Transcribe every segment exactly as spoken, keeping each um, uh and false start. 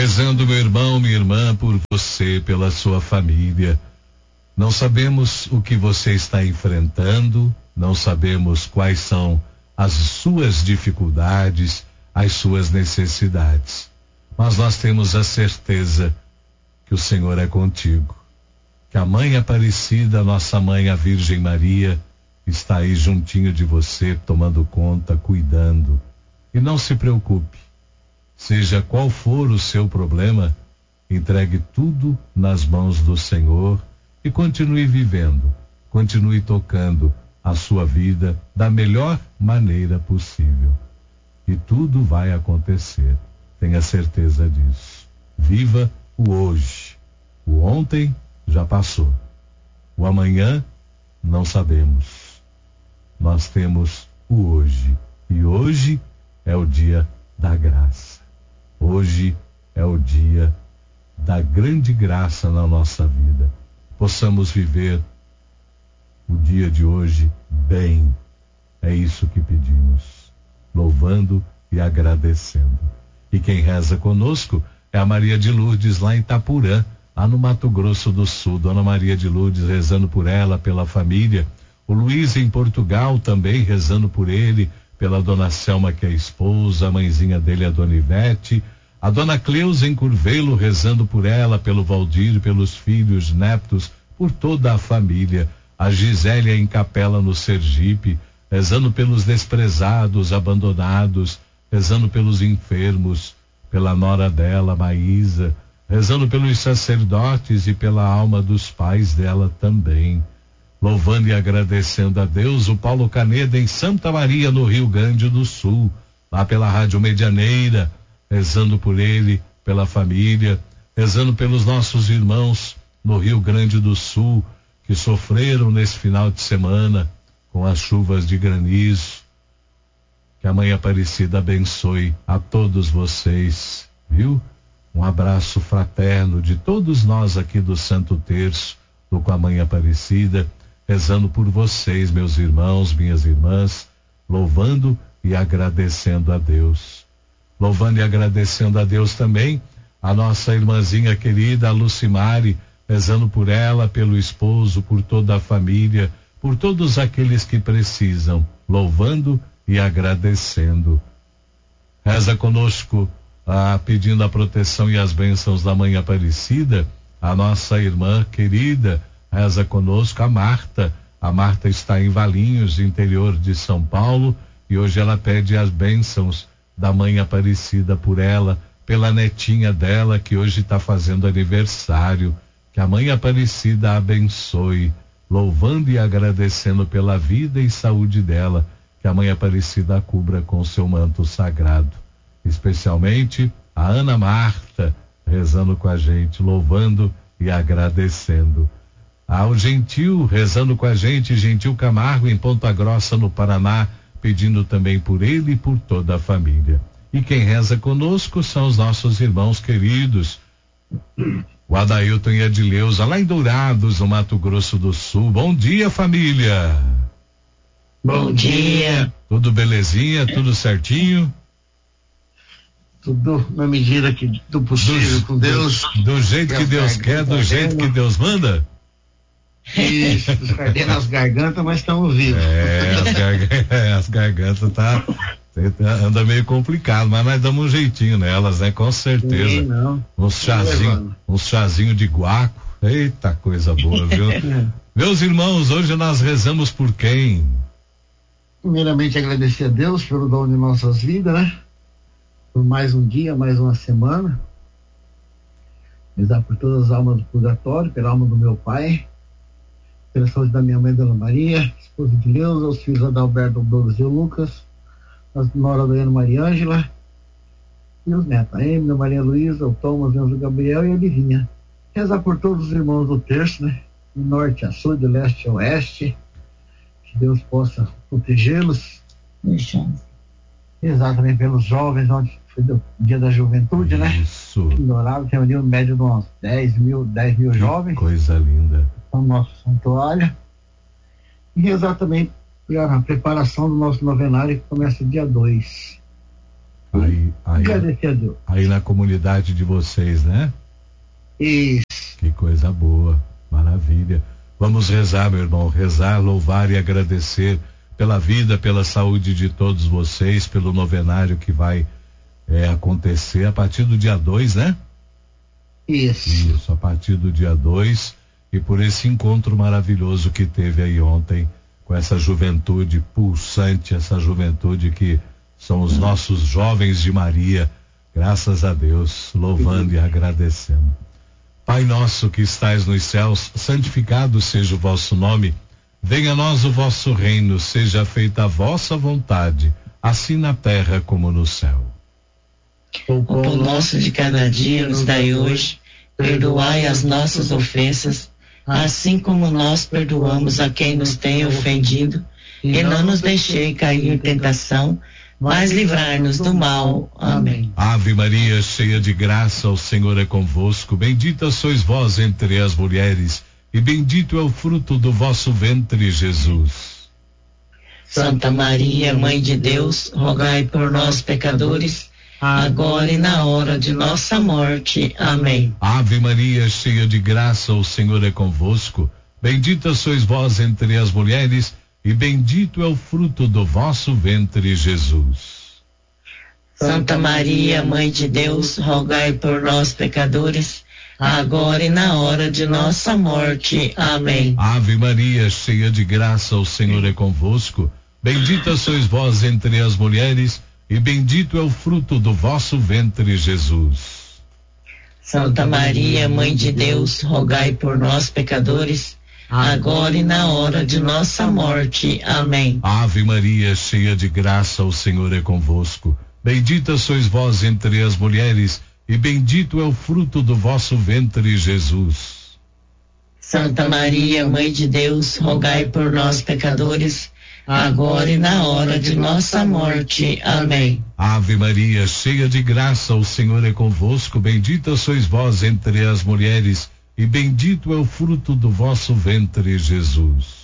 Rezando, meu irmão, minha irmã, por você, pela sua família. Não sabemos o que você está enfrentando, não sabemos quais são as suas dificuldades, as suas necessidades. Mas nós temos a certeza que o Senhor é contigo. Que a Mãe Aparecida, nossa Mãe, a Virgem Maria, está aí juntinho de você, tomando conta, cuidando. E não se preocupe. Seja qual for o seu problema, entregue tudo nas mãos do Senhor e continue vivendo, continue tocando a sua vida da melhor maneira possível. E tudo vai acontecer, tenha certeza disso. Viva o hoje. O ontem já passou. O amanhã não sabemos. Nós temos o hoje. E hoje é o dia da graça. Hoje é o dia da grande graça na nossa vida. Possamos viver o dia de hoje bem. É isso que pedimos, louvando e agradecendo. E quem reza conosco é a Maria de Lourdes, lá em Itapurã, lá no Mato Grosso do Sul. Dona Maria de Lourdes rezando por ela, pela família. O Luiz em Portugal também rezando por ele, pela Dona Selma, que é a esposa, a mãezinha dele, a Dona Ivete. A Dona Cleusa em Curvelo rezando por ela, pelo Valdir, pelos filhos, netos, por toda a família. A Gisélia em Capela, no Sergipe, rezando pelos desprezados, abandonados, rezando pelos enfermos, pela nora dela, Maísa, rezando pelos sacerdotes e pela alma dos pais dela também. Louvando e agradecendo a Deus, o Paulo Caneda em Santa Maria, no Rio Grande do Sul, lá pela Rádio Medianeira, rezando por ele, pela família, rezando pelos nossos irmãos no Rio Grande do Sul, que sofreram nesse final de semana com as chuvas de granizo. Que a Mãe Aparecida abençoe a todos vocês, viu? Um abraço fraterno de todos nós aqui do Santo Terço, do Com a Mãe Aparecida, rezando por vocês, meus irmãos, minhas irmãs, louvando e agradecendo a Deus. Louvando e agradecendo a Deus também a nossa irmãzinha querida, a Lucimare, rezando por ela, pelo esposo, por toda a família, por todos aqueles que precisam, louvando e agradecendo. Reza conosco, ah, pedindo a proteção e as bênçãos da Mãe Aparecida, a nossa irmã querida, reza conosco a Marta. A Marta está em Valinhos, interior de São Paulo, e hoje ela pede as bênçãos da Mãe Aparecida por ela, pela netinha dela que hoje está fazendo aniversário. Que a Mãe Aparecida a abençoe, louvando e agradecendo pela vida e saúde dela. Que a Mãe Aparecida a cubra com seu manto sagrado. Especialmente a Ana Marta, rezando com a gente, louvando e agradecendo. Ao Gentil, rezando com a gente, Gentil Camargo, em Ponta Grossa, no Paraná, pedindo também por ele e por toda a família. E quem reza conosco são os nossos irmãos queridos, o Adailton e a Adileuza, lá em Dourados, no Mato Grosso do Sul. Bom dia, família! Bom dia! Tudo belezinha, tudo certinho? Tudo na medida que, do possível, do, com Deus. Do, do jeito que Deus quer, do jeito que Deus manda? Isso, ardendo as gargantas, mas estamos vivos. É, as, garg... as gargantas tá, anda meio complicado, mas nós damos um jeitinho nelas, né? Com certeza. Sim, não. Uns chazinho, uns chazinho de guaco. Eita, coisa boa, viu? Meus irmãos, hoje nós rezamos por quem? Primeiramente agradecer a Deus pelo dom de nossas vidas, né? Por mais um dia, mais uma semana. Rezar por todas as almas do purgatório, pela alma do meu pai, pela saúde da minha mãe, Dona Maria, esposa de Leusa, os filhos Adalberto, Douglas e o Lucas, a nora da Ana Maria Ângela, e os netos, a Emília, a Maria Luísa, o Thomas, o Gabriel e a Livinha. Rezar por todos os irmãos do terço, né? De norte a sul, de leste a oeste, que Deus possa protegê-los. Rezar também pelos jovens, onde foi o dia da juventude, né? Isso. Em Dourado reuniu um médio de uns dez mil, dez mil que jovens. Coisa linda. No nosso santuário. E rezar também pela preparação do nosso novenário, que começa dia dois. Aí, aí, agradecer a Deus. Aí na comunidade de vocês, né? Isso. Que coisa boa, maravilha. Vamos rezar, meu irmão, rezar, louvar e agradecer pela vida, pela saúde de todos vocês, pelo novenário que vai é, acontecer a partir do dia dois, né? Isso. Isso, a partir do dia dois, e por esse encontro maravilhoso que teve aí ontem com essa juventude pulsante, essa juventude que são os nossos jovens de Maria, graças a Deus, louvando e agradecendo. Pai nosso que estais nos céus, santificado seja o vosso nome, venha a nós o vosso reino, seja feita a vossa vontade, assim na terra como no céu. O pão nosso de cada dia nos dai hoje, perdoai as nossas ofensas, assim como nós perdoamos a quem nos tem ofendido, e não nos deixei cair em tentação, mas livrar-nos do mal. Amém. Ave Maria, cheia de graça, o Senhor é convosco, bendita sois vós entre as mulheres, e bendito é o fruto do vosso ventre, Jesus. Santa Maria, Mãe de Deus, rogai por nós, pecadores, agora e na hora de nossa morte. Amém. Ave Maria, cheia de graça, o Senhor é convosco, bendita sois vós entre as mulheres, e bendito é o fruto do vosso ventre, Jesus. Santa Maria, Mãe de Deus, rogai por nós, pecadores, agora e na hora de nossa morte. Amém. Ave Maria, cheia de graça, o Senhor é convosco, bendita sois vós entre as mulheres, e bendito é o fruto do vosso ventre, Jesus. Santa Maria, Mãe de Deus, rogai por nós, pecadores, agora e na hora de nossa morte. Amém. Ave Maria, cheia de graça, o Senhor é convosco, bendita sois vós entre as mulheres, e bendito é o fruto do vosso ventre, Jesus. Santa Maria, Mãe de Deus, rogai por nós, pecadores, agora e na hora de nossa morte. Amém. Ave Maria, cheia de graça, o Senhor é convosco, bendita sois vós entre as mulheres, e bendito é o fruto do vosso ventre, Jesus.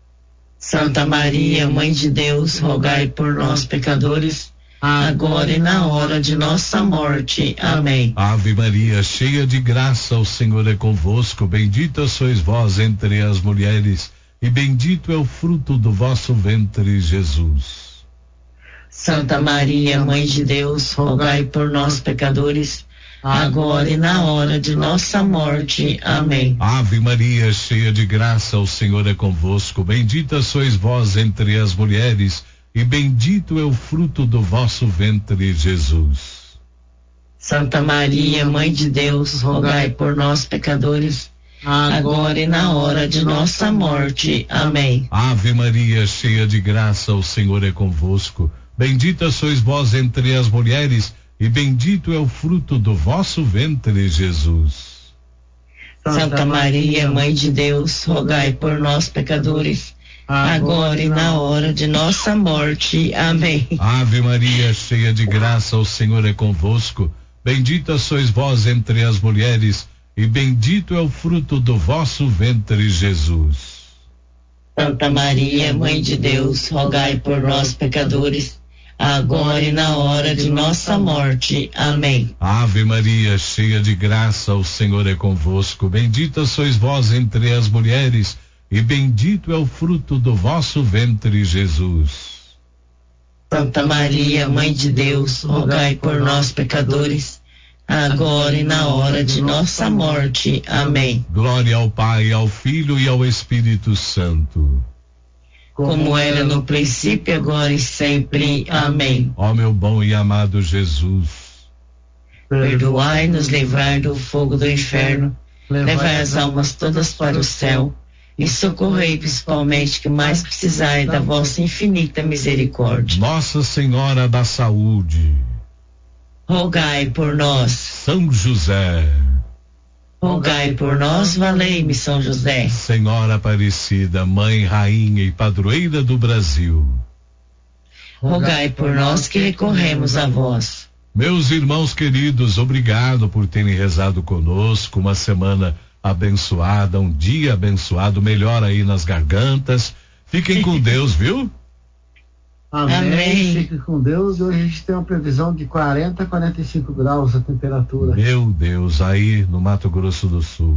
Santa Maria, Mãe de Deus, rogai por nós, pecadores, agora e na hora de nossa morte. Amém. Ave Maria, cheia de graça, o Senhor é convosco, bendita sois vós entre as mulheres, e bendito é o fruto do vosso ventre, Jesus. Santa Maria, Mãe de Deus, rogai por nós, pecadores, agora e na hora de nossa morte. Amém. Ave Maria, cheia de graça, o Senhor é convosco, bendita sois vós entre as mulheres, e bendito é o fruto do vosso ventre, Jesus. Santa Maria, Mãe de Deus, rogai por nós, pecadores, agora e na hora de nossa morte. Amém. Ave Maria, cheia de graça, o Senhor é convosco, bendita sois vós entre as mulheres, e bendito é o fruto do vosso ventre, Jesus. Santa Maria, Mãe de Deus, rogai por nós, pecadores, agora e na hora de nossa morte. Amém. Ave Maria, cheia de graça, o Senhor é convosco, bendita sois vós entre as mulheres, e bendito é o fruto do vosso ventre, Jesus. Santa Maria, Mãe de Deus, rogai por nós, pecadores, agora e na hora de nossa morte. Amém. Ave Maria, cheia de graça, o Senhor é convosco, bendita sois vós entre as mulheres, e bendito é o fruto do vosso ventre, Jesus. Santa Maria, Mãe de Deus, rogai por nós, pecadores, agora e na hora de nossa morte. Amém. Glória ao Pai, ao Filho e ao Espírito Santo, como era no princípio, agora e sempre. Amém. Ó meu bom e amado Jesus, perdoai-nos, livrai do fogo do inferno, levai as almas todas para o céu, e socorrei principalmente que mais precisai da vossa infinita misericórdia. Nossa Senhora da Saúde, rogai por nós. São José, rogai por nós. Valei-me, São José. Senhora Aparecida, Mãe, Rainha e Padroeira do Brasil, rogai por nós que recorremos a vós. Meus irmãos queridos, obrigado por terem rezado conosco. Uma semana abençoada, um dia abençoado, melhor aí nas gargantas. Fiquem com Deus, viu? Amém. Amém. Fique com Deus. Hoje a gente tem uma previsão de quarenta a quarenta e cinco graus a temperatura. Meu Deus, aí no Mato Grosso do Sul.